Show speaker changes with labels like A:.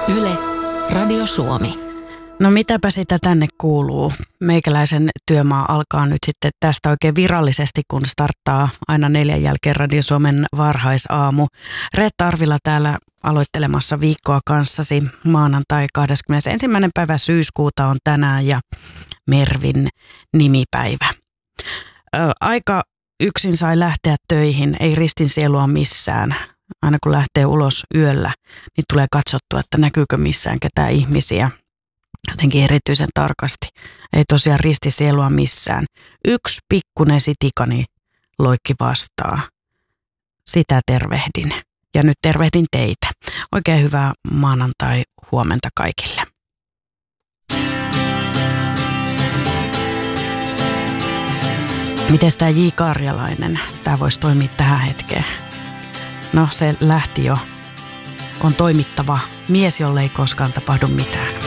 A: Yle, Radio Suomi.
B: No mitäpä sitä tänne kuuluu? Meikäläisen työmaa alkaa nyt sitten tästä oikein virallisesti, kun starttaa aina 4 jälkeen Radio Suomen varhaisaamu. Reetta Arvila täällä aloittelemassa viikkoa kanssasi. Maanantai 21. päivä syyskuuta on tänään ja Mervin nimipäivä. Aika yksin sai lähteä töihin, ei ristin sielua missään. Aina kun lähtee ulos yöllä, niin tulee katsottua, että näkyykö missään ketään ihmisiä. Jotenkin erityisen tarkasti. Ei tosiaan ristisielua missään. Yksi pikkunen sitikani loikki vastaa. Sitä tervehdin. Ja nyt tervehdin teitä. Oikein hyvää maanantai huomenta kaikille. Mites tää J. Karjalainen? Tää voisi toimia tähän hetkeen. No se lähti jo. On toimittava mies, jolle ei koskaan tapahdu mitään.